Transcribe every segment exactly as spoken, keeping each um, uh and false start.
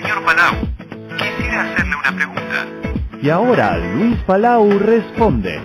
Señor Palau, quisiera hacerle una pregunta. Y ahora Luis Palau responde.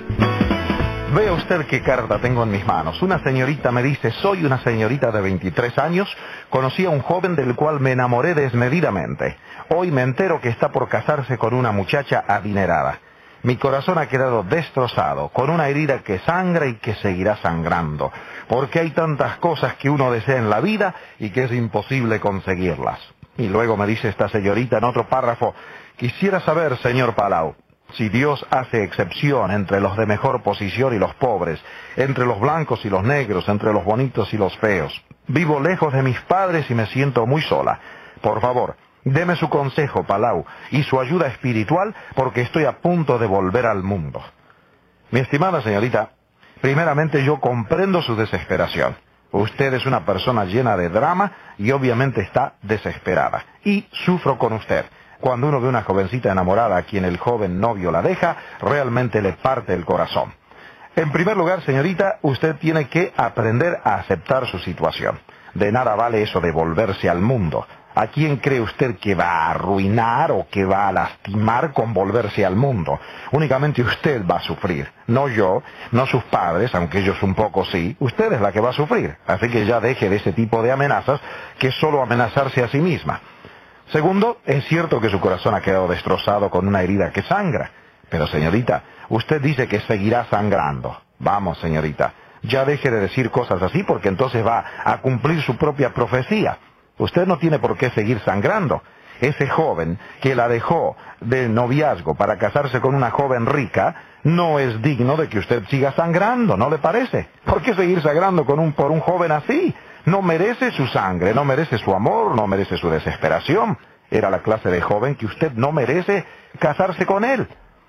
Vea usted qué carta tengo en mis manos. Una señorita me dice, soy una señorita de veintitrés años, conocí a un joven del cual me enamoré desmedidamente. Hoy me entero que está por casarse con una muchacha adinerada. Mi corazón ha quedado destrozado, con una herida que sangra y que seguirá sangrando, porque hay tantas cosas que uno desea en la vida y que es imposible conseguirlas. Y luego me dice esta señorita en otro párrafo, quisiera saber, señor Palau, si Dios hace excepción entre los de mejor posición y los pobres, entre los blancos y los negros, entre los bonitos y los feos. Vivo lejos de mis padres y me siento muy sola. Por favor, deme su consejo, Palau, y su ayuda espiritual, porque estoy a punto de volver al mundo. Mi estimada señorita, primeramente yo comprendo su desesperación. Usted es una persona llena de drama y obviamente está desesperada. Y sufro con usted. Cuando uno ve una jovencita enamorada a quien el joven novio la deja, realmente le parte el corazón. En primer lugar, señorita, usted tiene que aprender a aceptar su situación. De nada vale eso de volverse al mundo. ¿A quién cree usted que va a arruinar o que va a lastimar con volverse al mundo? Únicamente usted va a sufrir. No yo, no sus padres, aunque ellos un poco sí. Usted es la que va a sufrir. Así que ya deje de ese tipo de amenazas, que es solo amenazarse a sí misma. Segundo, es cierto que su corazón ha quedado destrozado con una herida que sangra. Pero señorita, usted dice que seguirá sangrando. Vamos, señorita, ya deje de decir cosas así porque entonces va a cumplir su propia profecía. Usted no tiene por qué seguir sangrando. Ese joven que la dejó de noviazgo para casarse con una joven rica no es digno de que usted siga sangrando, ¿no le parece? ¿Por qué seguir sangrando con un, por un joven así? No merece su sangre, no merece su amor, no merece su desesperación. Era la clase de joven que usted no merece casarse con él.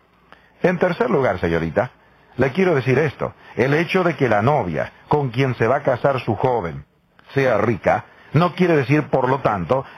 En tercer lugar, señorita, le quiero decir esto. El hecho de que la novia con quien se va a casar su joven sea rica, no quiere decir, por lo tanto,